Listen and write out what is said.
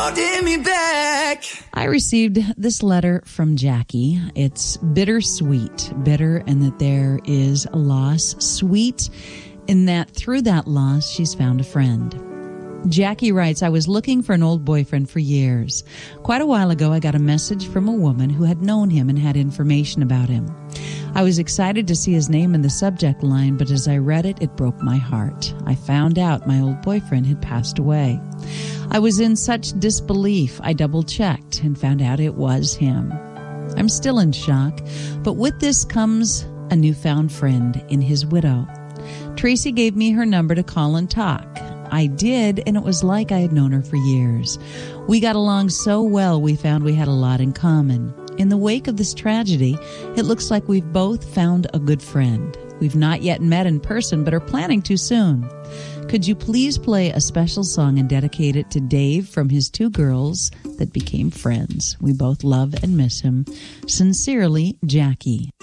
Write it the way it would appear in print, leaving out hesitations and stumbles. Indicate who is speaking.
Speaker 1: holding me back.
Speaker 2: I received this letter from Jackie. It's bittersweet. Bitter in that there is a loss. Sweet in that through that loss, she's found a friend. Jackie writes, I was looking for an old boyfriend for years. Quite a while ago, I got a message from a woman who had known him and had information about him. I was excited to see his name in the subject line, but as I read it, it broke my heart. I found out my old boyfriend had passed away. I was in such disbelief, I double-checked and found out it was him. I'm still in shock, but with this comes a newfound friend in his widow. Tracy gave me her number to call and talk. I did, and it was like I had known her for years. We got along so well, we found we had a lot in common. In the wake of this tragedy, it looks like we've both found a good friend. We've not yet met in person, but are planning to soon. Could you please play a special song and dedicate it to Dave from his two girls that became friends? We both love and miss him. Sincerely, Jackie.